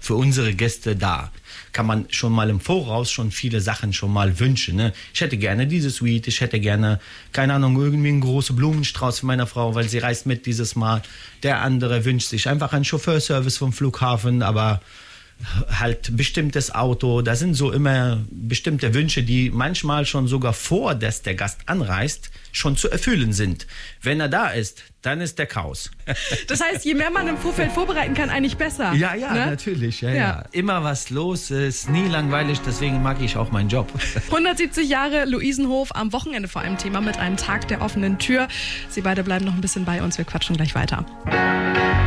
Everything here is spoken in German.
für unsere Gäste da. Kann man schon mal im Voraus schon viele Sachen schon mal wünschen. Ne? Ich hätte gerne diese Suite, ich hätte gerne, keine Ahnung, irgendwie einen großen Blumenstrauß für meine Frau, weil sie reist mit dieses Mal. Der andere wünscht sich einfach einen Chauffeurservice vom Flughafen, aber halt bestimmtes Auto. Da sind so immer bestimmte Wünsche, die manchmal schon sogar vor, dass der Gast anreist, schon zu erfüllen sind. Wenn er da ist, dann ist der Chaos. Das heißt, je mehr man im Vorfeld vorbereiten kann, eigentlich besser. Ja, ne? natürlich. Ja. Immer was los ist, nie langweilig, deswegen mag ich auch meinen Job. 170 Jahre Luisenhof, am Wochenende vor allem Thema mit einem Tag der offenen Tür. Sie beide bleiben noch ein bisschen bei uns, wir quatschen gleich weiter.